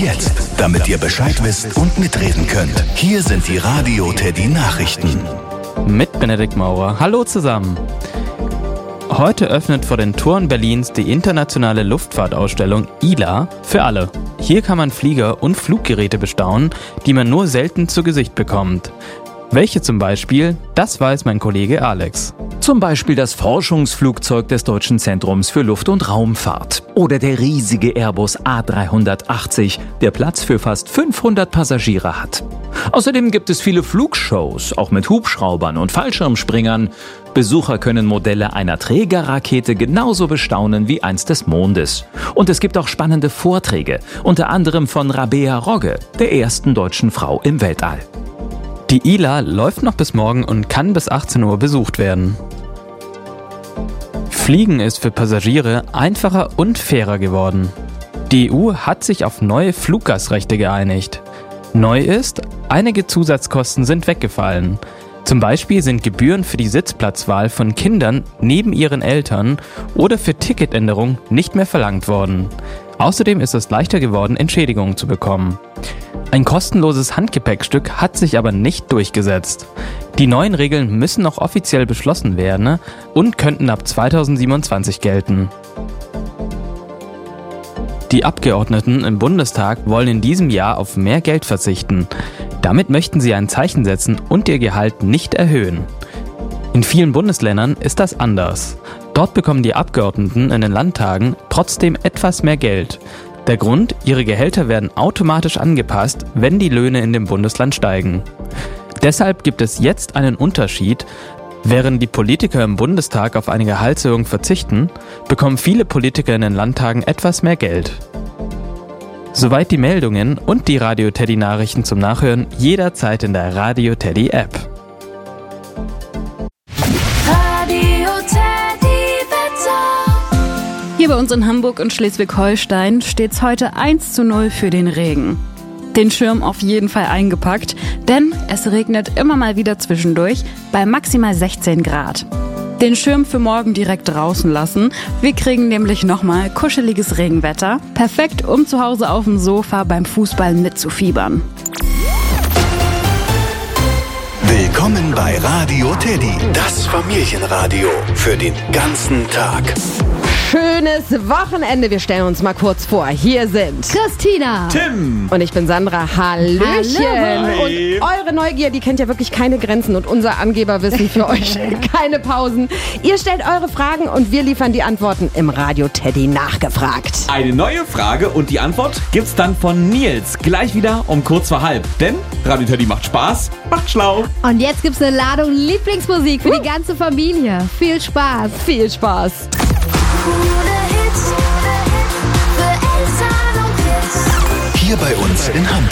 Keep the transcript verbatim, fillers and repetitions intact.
jetzt, damit ihr Bescheid wisst und mitreden könnt. Hier sind die Radio Teddy Nachrichten. Mit Benedikt Maurer. Hallo zusammen. Heute öffnet vor den Toren Berlins die internationale Luftfahrtausstellung I L A für alle. Hier kann man Flieger und Fluggeräte bestaunen, die man nur selten zu Gesicht bekommt. Welche zum Beispiel, das weiß mein Kollege Alex. Zum Beispiel das Forschungsflugzeug des Deutschen Zentrums für Luft- und Raumfahrt. Oder der riesige Airbus A dreihundertachtzig, der Platz für fast fünfhundert Passagiere hat. Außerdem gibt es viele Flugshows, auch mit Hubschraubern und Fallschirmspringern. Besucher können Modelle einer Trägerrakete genauso bestaunen wie eins des Mondes. Und es gibt auch spannende Vorträge, unter anderem von Rabea Rogge, der ersten deutschen Frau im Weltall. Die I L A läuft noch bis morgen und kann bis achtzehn Uhr besucht werden. Fliegen ist für Passagiere einfacher und fairer geworden. Die E U hat sich auf neue Fluggastrechte geeinigt. Neu ist, einige Zusatzkosten sind weggefallen. Zum Beispiel sind Gebühren für die Sitzplatzwahl von Kindern neben ihren Eltern oder für Ticketänderung nicht mehr verlangt worden. Außerdem ist es leichter geworden, Entschädigungen zu bekommen. Ein kostenloses Handgepäckstück hat sich aber nicht durchgesetzt. Die neuen Regeln müssen noch offiziell beschlossen werden und könnten ab zweitausendsiebenundzwanzig gelten. Die Abgeordneten im Bundestag wollen in diesem Jahr auf mehr Geld verzichten. Damit möchten sie ein Zeichen setzen und ihr Gehalt nicht erhöhen. In vielen Bundesländern ist das anders. Dort bekommen die Abgeordneten in den Landtagen trotzdem etwas mehr Geld. Der Grund, ihre Gehälter werden automatisch angepasst, wenn die Löhne in dem Bundesland steigen. Deshalb gibt es jetzt einen Unterschied. Während die Politiker im Bundestag auf eine Gehaltserhöhung verzichten, bekommen viele Politiker in den Landtagen etwas mehr Geld. Soweit die Meldungen und die Radio Teddy Nachrichten zum Nachhören jederzeit in der Radio Teddy App. Radio Teddy Wetter. Hier bei uns in Hamburg und Schleswig-Holstein steht's heute eins zu null für den Regen. Den Schirm auf jeden Fall eingepackt, denn es regnet immer mal wieder zwischendurch bei maximal sechzehn Grad. Den Schirm für morgen direkt draußen lassen. Wir kriegen nämlich nochmal kuscheliges Regenwetter. Perfekt, um zu Hause auf dem Sofa beim Fußball mitzufiebern. Willkommen bei Radio Teddy, das Familienradio für den ganzen Tag. Schönes Wochenende. Wir stellen uns mal kurz vor. Hier sind Christina, Tim und ich bin Sandra. Hallöchen. Hallo. Und eure Neugier, die kennt ja wirklich keine Grenzen und unser Angeberwissen für euch keine Pausen. Ihr stellt eure Fragen und wir liefern die Antworten im Radio Teddy nachgefragt. Eine neue Frage und die Antwort gibt's dann von Nils. Gleich wieder um kurz vor halb. Denn Radio Teddy macht Spaß, macht schlau. und jetzt gibt's eine Ladung Lieblingsmusik für die ganze Familie. Viel Spaß. Viel Spaß. Hier bei uns in Hamburg.